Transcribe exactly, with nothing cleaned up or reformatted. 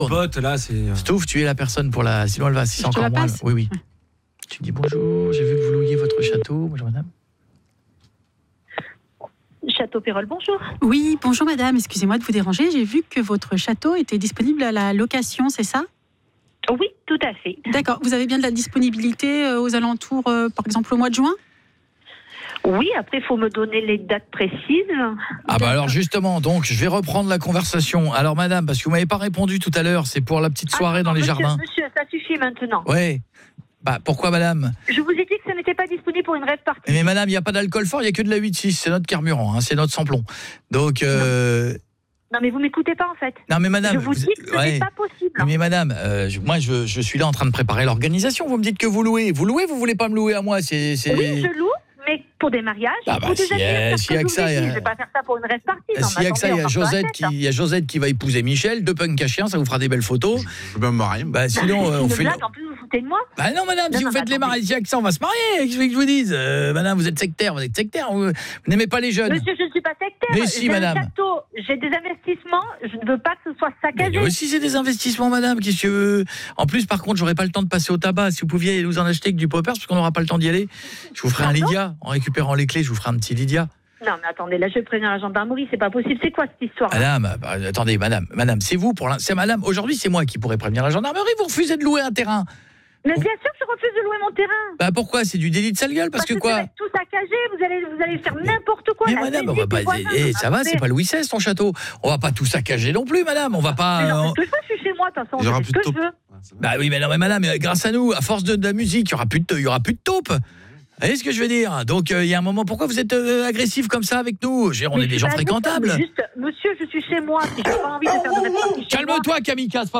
Pote, là, c'est... Stouff, tu es la personne pour la... Sinon, elle va... Si c'est encore moins... Oui, oui. Tu dis bonjour, j'ai vu que vous louiez votre château. Bonjour, madame. Château Pérol, bonjour. Oui, bonjour madame, excusez-moi de vous déranger. J'ai vu que votre château était disponible à la location, c'est ça ? Oui, tout à fait. D'accord, vous avez bien de la disponibilité euh, aux alentours, euh, par exemple au mois de juin ? Oui, après il faut me donner les dates précises. Ah bah alors justement, donc je vais reprendre la conversation. Alors madame, parce que vous m'avez pas répondu tout à l'heure, c'est pour la petite soirée ah, non, dans les monsieur, jardins. Monsieur, ça suffit maintenant. Ouais. Bah pourquoi madame ? Je vous ai dit que ça n'était pas disponible pour une rêve partie. Mais madame, il n'y a pas d'alcool fort, il n'y a que de la huit six, c'est notre carburant, hein, c'est notre sans-plomb. Donc... Euh... Non. non mais vous m'écoutez pas en fait. Non mais madame... Je vous dis que ce ouais. n'est pas possible. Mais madame, euh, je, moi je, je suis là en train de préparer l'organisation, vous me dites que vous louez. Vous louez, vous voulez pas me louer à moi, c'est... c'est... Oui, je loue. Mais pour des mariages, ah bah pour des si anniversaires, si que ça, je ne vais pas faire ça pour une rêve partie. Si il y a que ça, il y a Josette qui, il y a Josette qui va épouser Michel, deux punks à chien, ça vous fera des belles photos. Je peux me marier. Bah sinon, euh, on fait. Blague, en plus vous foutez de moi. Bah non, madame, non, si non, vous faites attendez. les mariages, si il y a que ça, on va se marier. Qu'est-ce que je vous dise, euh, madame, vous êtes sectaire, vous êtes sectaire, vous, vous n'aimez pas les jeunes. Monsieur, je ne suis pas sectaire. Mais si, madame. Un château, j'ai des investissements, je ne veux pas que ce soit saccagé. Mais aussi, c'est des investissements, madame. Qu'est-ce que en plus, par contre, j'aurais pas le temps de passer au tabac. Si vous pouviez nous en acheter que du poppers, parce qu'on n'aura pas le temps d'y aller, je vous ferai un Lydia en récupérant les clés. Je vous ferai un petit Lydia. Non mais attendez, là je préviens la gendarmerie, c'est pas possible. C'est quoi cette histoire ? Madame, bah, attendez, madame, madame, c'est vous pour c'est madame. Aujourd'hui, c'est moi qui pourrais prévenir la gendarmerie. Vous refusez de louer un terrain. Mais bien sûr que je refuse de louer mon terrain. Bah pourquoi ? C'est du délit de sale gueule parce, parce que, que quoi ? Ça va être tout saccagé, vous allez vous allez faire n'importe quoi. Mais là, madame, on va pas eh, ça va, c'est pas Louis seize ton château. On va pas tout saccager non plus, madame. On va pas. Mais non, mais ce que je suis chez moi, de toute façon, c'est ce que je veux. Bah oui, mais non, mais madame, grâce à nous, à force de, de la musique, il y aura plus de, il y aura plus de taupe. Vous voyez ce que je veux dire ? Donc, il euh, y a un moment, pourquoi vous êtes euh, agressif comme ça avec nous ? On est des gens fréquentables. Juste, monsieur, je suis chez moi. Si j'ai pas envie de faire de rêve partie chez moi. Calme-toi, Kamikaze.